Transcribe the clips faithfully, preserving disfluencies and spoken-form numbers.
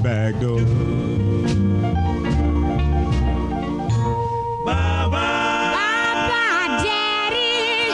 back door. Bye-bye. Bye-bye, Daddy.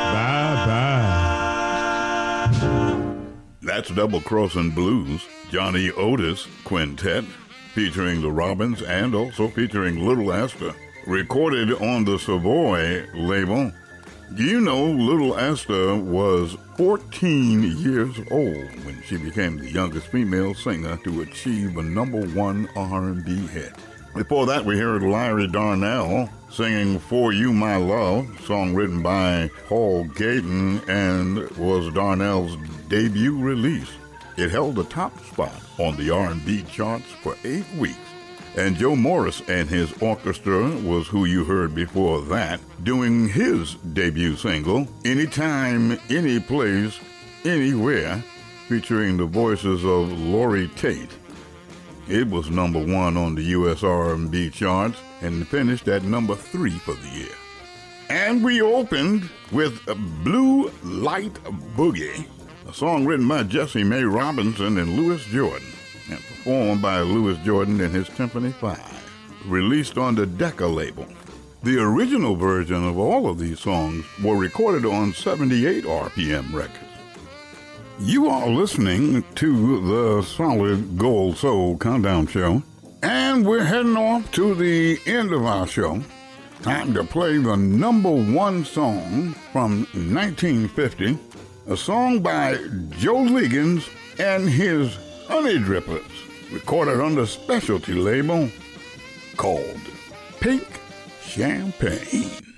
Bye-bye. That's Double Crossin' Blues, Johnny Otis Quintet, featuring the Robins and also featuring Little Esther, recorded on the Savoy label. You know, Little Esther was fourteen years old when she became the youngest female singer to achieve a number one R and B hit. Before that, we heard Larry Darnell singing For You, My Love, song written by Paul Gayton and was Darnell's debut release. It held the top spot on the R and B charts for eight weeks. And Joe Morris and his orchestra was who you heard before that, doing his debut single, Anytime, Any Place, Anywhere, featuring the voices of Lori Tate. It was number one on the U S R and B charts and finished at number three for the year. And we opened with Blue Light Boogie, a song written by Jesse May Robinson and Louis Jordan, and performed by Louis Jordan and his Timpani Five, released on the Decca label. The original version of all of these songs were recorded on seventy-eight R P M records. You are listening to the Solid Gold Soul Countdown Show, and we're heading off to the end of our show. Time to play the number one song from nineteen fifty, a song by Joe Liggins and his Honey Drippers, recorded on the specialty label called Pink Champagne.